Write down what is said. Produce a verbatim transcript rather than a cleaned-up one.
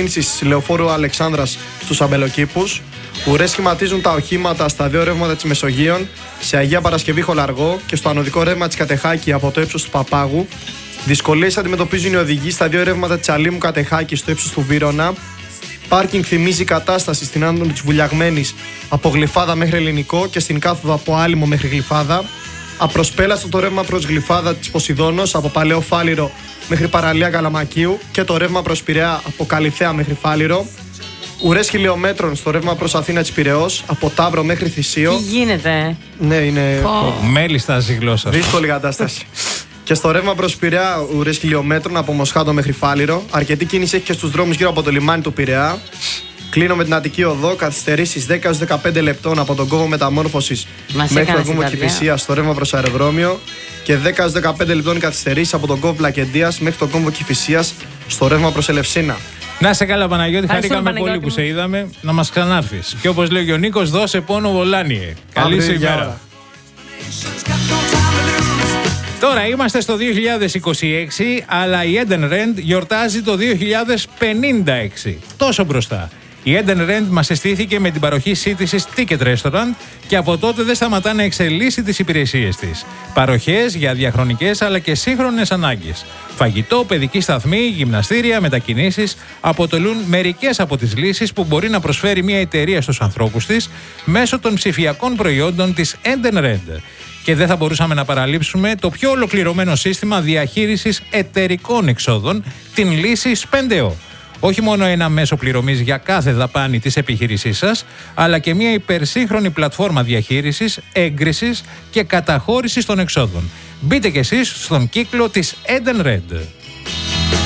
κίνησης λεωφόρου Αλεξάνδρας στους Αμπελοκήπους. Ουρές σχηματίζουν τα οχήματα στα δύο ρεύματα της Μεσογείων, σε Αγία Παρασκευή Χολαργό και στο ανωδικό ρεύμα της Κατεχάκη από το ύψος του Παπάγου. Δυσκολίες αντιμετωπίζουν οι οδηγοί στα δύο ρεύματα της Αλήμου Κατεχάκη στο ύψος του Βύρωνα. Πάρκινγκ θυμίζει κατάσταση στην άνω της Βουλιαγμένης από Γλυφάδα μέχρι Ελληνικό και στην κάθοδο από Άλυμο μέχρι Γλυφάδα. Απροσπέλαστο το ρεύμα προς Γλυφάδα της Ποσειδώνος από Παλαιό Φάληρο μέχρι Παραλία Καλαμακίου και το ρεύμα προς Πειραιά από Καλυθέα μέχρι Φάληρο. Ουρές χιλιόμετρων στο ρεύμα προς Αθήνα της Πειραιώς από Ταύρο μέχρι Θησίο. Τι γίνεται? Ναι, είναι. Oh. Μέλιστα η γλώσσα. Δύσκολη κατάσταση. Και στο ρεύμα προς Πειραιά, ουρές χιλιόμετρων από Μοσχάτο μέχρι Φάληρο. Αρκετή κίνηση έχει και στους δρόμους γύρω από το λιμάνι του Πειραιά. Κλείνω με την Αττική Οδό. Καθυστερήσεις δέκα έως δεκαπέντε λεπτών από τον κόμβο μεταμόρφωσης μέχρι τον κόμβο Κηφισίας στο ρεύμα προς αεροδρόμιο. Και δέκα έως δεκαπέντε λεπτών καθυστερήσεις από τον κόμβο Πλακεντίας μέχρι τον κόμβο Κηφισίας στο ρεύμα προς Ελευσίνα. Να σε καλά, Παναγιώτη. Χαρήκαμε πολύ που σε είδαμε. Να μας ξανάρθεις. Και όπως λέει ο Νίκος, δώσε πόνο βολάνιε. Καλή σου ημέρα. Τώρα είμαστε στο δύο χιλιάδες είκοσι έξι, αλλά η Eden Rent γιορτάζει το δύο χιλιάδες πενήντα έξι. Τόσο μπροστά. Η Eden Rent μας αισθήθηκε με την παροχή σύντησης Ticket Restaurant και από τότε δεν σταματά να εξελίσσει τις υπηρεσίες της. Παροχές για διαχρονικές αλλά και σύγχρονες ανάγκες. Φαγητό, παιδική σταθμή, γυμναστήρια, μετακινήσεις αποτελούν μερικές από τις λύσεις που μπορεί να προσφέρει μια εταιρεία στους ανθρώπους της μέσω των ψηφιακών προϊόντων της Eden Rent. Και δεν θα μπορούσαμε να παραλείψουμε το πιο ολοκληρωμένο σύστημα διαχείρισης εταιρικών εξόδων, την λύση Spendeo. Όχι μόνο ένα μέσο πληρωμής για κάθε δαπάνη της επιχείρησής σας, αλλά και μια υπερσύγχρονη πλατφόρμα διαχείρισης, έγκρισης και καταχώρησης των εξόδων. Μπείτε κι εσείς στον κύκλο της Eden Rent.